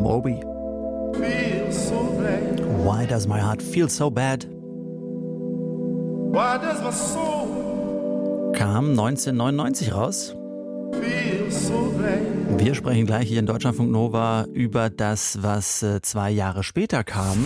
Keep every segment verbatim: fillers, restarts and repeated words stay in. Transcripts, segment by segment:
Moby. Why does my heart feel so bad? Why does my soul Kam neunzehnhundertneunundneunzig raus. feel so bad? Wir sprechen gleich hier in Deutschlandfunk Nova über das, was äh, zwei Jahre später kam.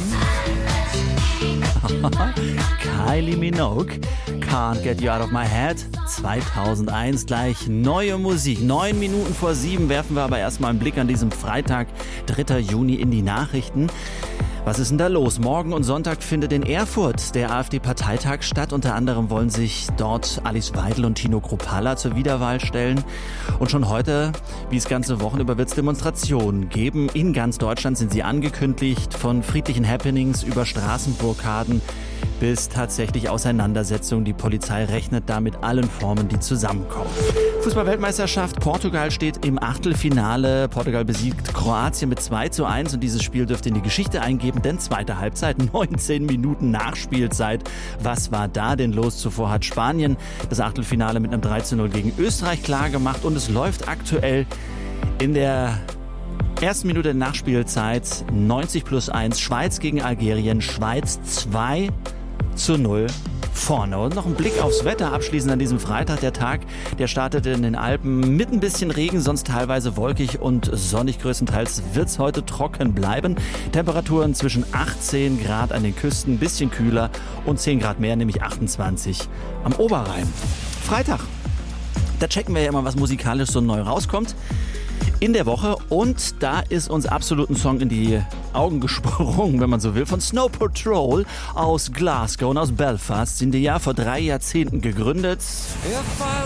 Kylie Minogue, Can't Get You Out of My Head. zweitausendeins gleich neue Musik. Neun Minuten vor sieben werfen wir aber erstmal einen Blick an diesem Freitag, dritter Juni, in die Nachrichten. Was ist denn da los? Morgen und Sonntag findet in Erfurt der AfD-Parteitag statt. Unter anderem wollen sich dort Alice Weidel und Tino Kruppalla zur Wiederwahl stellen. Und schon heute, wie es ganze Wochen über, wird es Demonstrationen geben. In ganz Deutschland sind sie angekündigt, von friedlichen Happenings über Straßenblockaden bis tatsächlich Auseinandersetzungen. Die Polizei rechnet da mit allen Formen, die zusammenkommen. Fußball-Weltmeisterschaft. Portugal steht im Achtelfinale. Portugal besiegt Kroatien mit zwei zu eins und dieses Spiel dürfte in die Geschichte eingeben, denn zweite Halbzeit, neunzehn Minuten Nachspielzeit. Was war da denn los? Zuvor hat Spanien das Achtelfinale mit einem drei zu null gegen Österreich klar gemacht und es läuft aktuell in der ersten Minute der Nachspielzeit neunzig plus eins. Schweiz gegen Algerien. Schweiz zwei zu null vorne. Und noch ein Blick aufs Wetter abschließend an diesem Freitag. Der Tag, der startete in den Alpen mit ein bisschen Regen, sonst teilweise wolkig und sonnig. Größtenteils wird es heute trocken bleiben. Temperaturen zwischen achtzehn Grad an den Küsten, ein bisschen kühler und zehn Grad mehr, nämlich achtundzwanzig am Oberrhein. Freitag, da checken wir ja immer, was musikalisch so neu rauskommt in der Woche, und da ist uns absolut ein Song in die Augen gesprungen, wenn man so will, von Snow Patrol aus Glasgow und aus Belfast. Sind die ja vor drei Jahrzehnten gegründet.